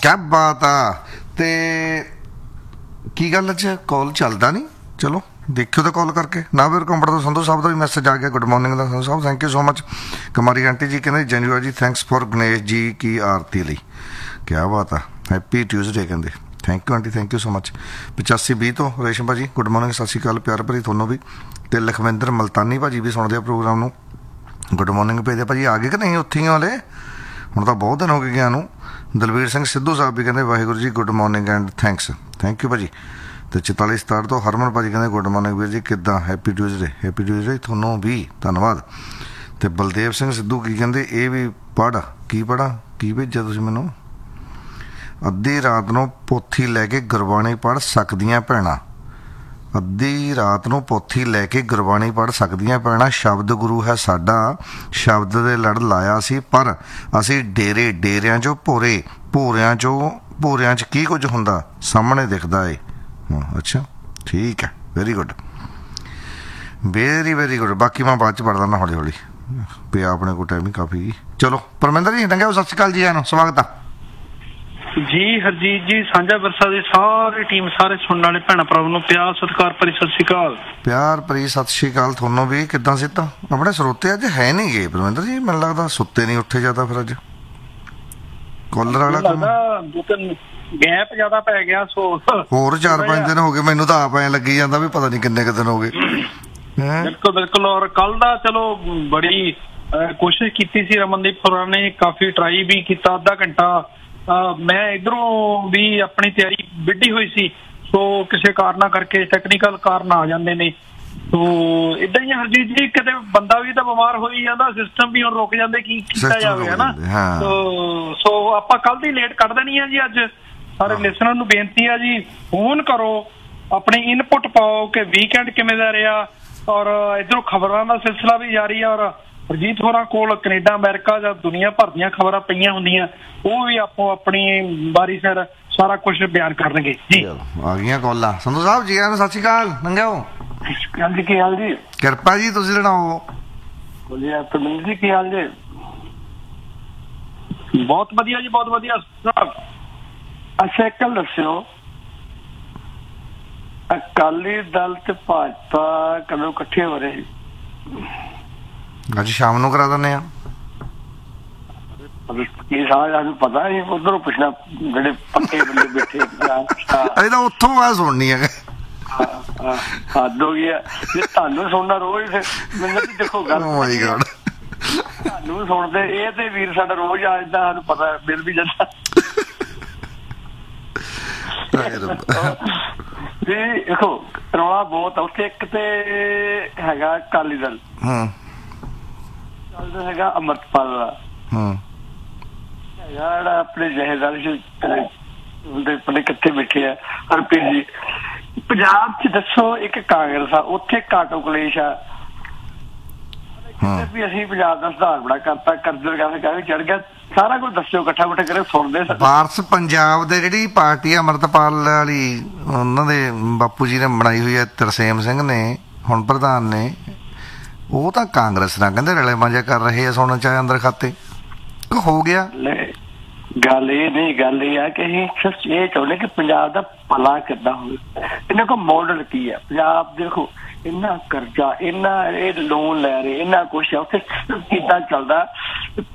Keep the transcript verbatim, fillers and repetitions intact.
क्या बात आ ते की गल च कॉल चलता नहीं चलो देखियो तो कॉल करके ना फिर कंपनी तो संधू साहब का भी मैसेज आ गया गुड मॉर्निंग का संधू साहब thank you so much Kumari aunty जी कहते जैनुआ जी थैंक्स फॉर गणेश जी की आरती ली क्या बात है हैप्पी ट्यूजडे कहते thank you aunty thank you so much पचासी बीह तो रेशम भाजी गुड मॉर्निंग सत श्री अकाल प्यार भरी थोनों भी तो लखविंदर मलतानी भाजी भी सुनते प्रोग्राम में गुड मॉर्निंग भेजते भाजी आ गए कि नहीं उत्थे ही वाले ਹੁਣ ਤਾਂ ਬਹੁਤ ਦਿਨ ਹੋ ਗਏ ਗਿਆ ਨੂੰ ਦਲਵੀਰ ਸਿੰਘ ਸਿੱਧੂ ਸਾਹਿਬ ਵੀ ਕਹਿੰਦੇ Waheguru ji good morning and thanks thank you ਭਾਜੀ ਅਤੇ ਚੁਤਾਲੀ ਸਤਾਹਠ ਤੋਂ ਹਰਮਨ ਭਾਜੀ ਕਹਿੰਦੇ ਗੁੱਡ ਮਾਰਨਿੰਗ ਵੀਰ ਜੀ ਕਿੱਦਾਂ ਹੈਪੀ ਟਿਊਜ਼ਡੇ ਹੈਪੀ ਟਿਊਜ਼ਡੇ ਤੁਹਾਨੂੰ ਵੀ ਧੰਨਵਾਦ ਅਤੇ ਬਲਦੇਵ ਸਿੰਘ ਸਿੱਧੂ ਕੀ ਕਹਿੰਦੇ ਇਹ ਵੀ ਪੜ੍ਹ ਕੀ ਪੜ੍ਹਾਂ ਕੀ ਭੇਜਿਆ ਤੁਸੀਂ ਮੈਨੂੰ ਅੱਧੀ ਰਾਤ ਨੂੰ ਪੋਥੀ ਲੈ ਕੇ ਗੁਰਬਾਣੀ ਪੜ੍ਹ ਸਕਦੀਆਂ ਭੈਣਾਂ ਅੱਧੀ ਰਾਤ ਨੂੰ ਪੋਥੀ ਲੈ ਕੇ ਗੁਰਬਾਣੀ ਪੜ੍ਹ ਸਕਦੀਆਂ ਭੈਣਾਂ ਸ਼ਬਦ ਗੁਰੂ ਹੈ ਸਾਡਾ ਸ਼ਬਦ ਦੇ ਲੜ ਲਾਇਆ ਸੀ ਪਰ ਅਸੀਂ ਡੇਰੇ ਡੇਰਿਆਂ 'ਚੋਂ ਭੋਰੇ ਭੋਰਿਆਂ 'ਚੋਂ ਭੋਰਿਆਂ 'ਚ ਕੀ ਕੁਝ ਹੁੰਦਾ ਸਾਹਮਣੇ ਦਿਖਦਾ ਏ ਅੱਛਾ ਠੀਕ ਹੈ very good very very good ਬਾਕੀ ਮੈਂ ਬਾਅਦ 'ਚ ਪੜ੍ਹਦਾ ਨਾ ਹੌਲੀ ਹੌਲੀ ਪਿਆ ਆਪਣੇ ਕੋਲ ਟਾਈਮ ਹੀ ਕਾਫੀ ਚਲੋ ਪਰਮਿੰਦਰ ਜੀ ਡੰਗਿਆ ਸਤਿ ਸ਼੍ਰੀ ਅਕਾਲ ਜੀ ਆਇਆਂ ਨੂੰ ਸਵਾਗਤ ਆ ਜੀ ਹਰਜੀਤ ਜੀ ਸਾਂਝਾ ਵਿਰਸਾ ਦੀ ਸਾਰੀ ਟੀਮ ਸਾਰੇ ਸੁਣਨ ਵਾਲੇ ਭੈਣਾਂ ਭਰਾਵਾਂ ਨੂੰ ਪਿਆਰ ਸਤਿਕਾਰ ਭਰੀ ਸਤਿ ਸ਼੍ਰੀ ਅਕਾਲ ਪਿਆਰ ਭਰੀ ਸਤਿ ਸ਼੍ਰੀ ਅਕਾਲ ਤੁਹਾਨੂੰ ਵੀ ਕਿੱਦਾਂ ਸਿੱਧਾ ਆਪਣੇ ਸਰੋਤੇ ਅੱਜ ਹੈ ਨਹੀਂ ਗਏ ਪਰਮਿੰਦਰ ਜੀ ਮੈਨੂੰ ਲੱਗਦਾ ਸੁੱਤੇ ਨਹੀਂ ਉੱਠੇ ਜਾਂਦਾ ਫਿਰ ਅੱਜ ਕਾਲਰ ਵਾਲਾ ਕੰਮ ਦੋ ਤਿੰਨ ਗੈਪ ਜ਼ਿਆਦਾ ਪੈ ਗਿਆ ਸੋ ਹੋਰ ਚਾਰ ਪੰਜ ਦਿਨ ਹੋ ਗਏ ਮੈਨੂੰ ਤਾਂ ਆਪ ਐਂ ਲੱਗੀ ਜਾਂਦਾ ਵੀ ਪਤਾ ਨਹੀਂ ਕਿੰਨੇ ਕੁ ਦਿਨ ਹੋ ਗਏ ਬਿਲਕੁਲ ਬਿਲਕੁਲ ਔਰ ਕੱਲ ਦਾ ਚਲੋ ਬੜੀ ਕੋਸ਼ਿਸ਼ ਕੀਤੀ ਸੀ ਰਮਨਦੀਪ ਹੋਰਾਂ ਨੇ ਕਾਫੀ ਟਰਾਈ ਵੀ ਕੀਤਾ ਅੱਧਾ ਘੰਟਾ ਮੈਂ ਇੱਧਰੋਂ ਵੀ ਆਪਣੀ ਤਿਆਰੀ ਵਿੱਢੀ ਹੋਈ ਸੀ ਸੋ ਕਿਸੇ ਕਾਰਨਾਂ ਕਰਕੇ ਟੈਕਨੀਕਲ ਕਾਰਨ ਆ ਜਾਂਦੇ ਨੇ ਸੋ ਏਦਾਂ ਹੀ ਹਰਜੀਤ ਜੀ ਕਿਤੇ ਬੰਦਾ ਵੀ ਤਾਂ ਬਿਮਾਰ ਹੋਈ ਜਾਂਦਾ ਸਿਸਟਮ ਵੀ ਹੁਣ ਰੁਕ ਜਾਂਦੇ ਕੀ ਕੀਤਾ ਜਾਵੇ ਹਨਾ ਸੋ ਆਪਾਂ ਕੱਲ ਦੀ ਲੇਟ ਕੱਢ ਦੇਣੀ ਆ ਜੀ ਅੱਜ ਸਾਰੇ ਲਿਸਨਰ ਨੂੰ ਬੇਨਤੀ ਆ ਜੀ ਫੋਨ ਕਰੋ ਆਪਣੀ ਇਨਪੁਟ ਪਾਓ ਕਿ ਵੀਕਐਂਡ ਕਿਵੇਂ ਦਾ ਰਿਹਾ ਔਰ ਇੱਧਰੋਂ ਖਬਰਾਂ ਦਾ ਸਿਲਸਿਲਾ ਵੀ ਜਾਰੀ ਆ ਔਰ ਹਰਜੀਤ ਹੋਰਾਂ ਕੋਲ ਕੈਨੇਡਾ ਅਮਰੀਕਾ ਜਾਂ ਦੁਨੀਆ ਭਰ ਦੀਆਂ ਖਬਰਾਂ ਪਈਆਂ ਹੁੰਦੀਆਂ ਉਹ ਵੀ ਆਪੋ ਆਪਣੀ ਵਾਰੀ ਸਿਰ ਸਾਰਾ ਕੁਝ ਬਿਆਨ ਕਰਨਗੇ ਜੀ ਆ ਗਈਆਂ ਕਾਲਾਂ ਸੰਧੂ ਸਾਹਿਬ ਜੀ ਆਇਆਂ ਨੂੰ ਸਤਿ ਸ਼੍ਰੀ ਅਕਾਲ ਨੰਗਿਓ ਜੀ ਕੀ ਹਾਲ ਜੀ ਕਿਰਪਾ ਜੀ ਤੁਸੀਂ ਸੁਣਾਓ ਬੋਲਿਆ ਪਰਮਿੰਦਰ ਜੀ ਕੀ ਹਾਲ ਜੀ ਬਹੁਤ ਵਧੀਆ ਜੀ ਬਹੁਤ ਵਧੀਆ ਅੱਛਾ ਇੱਕ ਗੱਲ ਦੱਸਿਓ ਅਕਾਲੀ ਦਲ ਤੇ ਭਾਜਪਾ ਕਦੋਂ ਇਕੱਠੇ ਹੋ ਰਹੇ ਅੱਜ ਸ਼ਾਮ ਨੂੰ ਕਰਾ ਦਿੰਦੇ ਆ ਕੀ ਸਾਨੂੰ ਪਤਾ ਨਹੀਂ ਉਧਰੋਂ ਪੁੱਛਣਾ ਜਿਹੜੇ ਪੱਕੇ ਬੰਦੇ ਬੈਠੇ ਅਸੀਂ ਤਾਂ ਉੱਥੋਂ ਆ ਸੁਣਨੀ ਹੈ ਹੱਦ ਹੋ ਗਈ ਜੇ ਤੁਹਾਨੂੰ ਸੁਣਨਾ ਰੋਜ਼ ਮੈਨੂੰ ਦੇਖੋ ਗੱਲ ਤੁਹਾਨੂੰ ਸੁਣਦੇ ਇਹ ਤੇ ਵੀਰ ਸਾਡਾ ਰੋਜ਼ ਆ ਜਾਂਦਾ ਸਾਨੂੰ ਪਤਾ ਮਿਲ ਵੀ ਜਾਂਦਾ ਜੀ ਦੇਖੋ ਰੌਲਾ ਬਹੁਤ ਆ ਉੱਥੇ ਇੱਕ ਤੇ ਹੈਗਾ ਅਕਾਲੀ ਦਲ ਹੈਗਾ ਅੰਮ੍ਰਿਤਪਾਲ ਦਾ ਹੈਗਾ ਜਿਹੜਾ ਆਪਣੇ ਜਹੇਦਾਰ ਆਪਣੇ ਕਿੱਥੇ ਬੈਠੇ ਆ ਹਰਪ੍ਰੀਤ ਜੀ ਪੰਜਾਬ ਚ ਦੱਸੋ ਇੱਕ ਕਾਂਗਰਸ ਆ ਉੱਥੇ ਕਾਟੋ ਕਲੇਸ਼ ਆ ਵੀ ਅਸੀਂ ਪੰਜਾਬ ਦਾ ਸੁਧਾਰ ਬੜਾ ਕਰਤਾ ਕਰਜ਼ੇ ਕਹਿੰਦੇ ਚੜ ਗਿਆ ਸਾਰਾ ਕੁਝ ਦੱਸਿਓ ਇਕੱਠਾ ਇਕੱਠਾ ਕਰੇ ਸੁਣਦੇ ਵਾਰਸ ਪੰਜਾਬ ਦੇ ਜਿਹੜੀ ਪਾਰਟੀ ਅੰਮ੍ਰਿਤਪਾਲ ਵਾਲੀ ਉਹਨਾਂ ਦੇ ਬਾਪੂ ਜੀ ਨੇ ਬਣਾਈ ਹੋਈ ਹੈ ਤਰਸੇਮ ਸਿੰਘ ਨੇ ਹੁਣ ਪ੍ਰਧਾਨ ਨੇ ਉਹ ਤਾਂ ਕਾਂਗਰਸ ਨਾਲ ਕਹਿੰਦੇ ਰਲੇ ਮਾਂਜਾ ਕਰ ਰਹੇ ਆ ਸੁਣਨ ਚਾਹੇ ਅੰਦਰ ਖਾਤੇ ਹੋ ਗਿਆ ਗੱਲ ਇਹ ਨਹੀਂ ਗੱਲ ਇਹ ਆ ਕਿ ਅਸੀਂ ਇਹ ਚਾਹੁੰਦੇ ਕਿ ਪੰਜਾਬ ਦਾ ਭਲਾ ਕਿੱਦਾਂ ਹੋਵੇ ਇਹਨਾਂ ਕੋਲ ਮਾਡਲ ਕੀ ਆ ਪੰਜਾਬ ਦੇਖੋ ਇੰਨਾ ਕਰਜ਼ਾ ਇੰਨਾ ਇਹ ਲੋਨ ਲੈ ਰਹੇ ਇੰਨਾ ਕੁਛ ਆ ਉੱਥੇ ਕਿੱਦਾਂ ਚੱਲਦਾ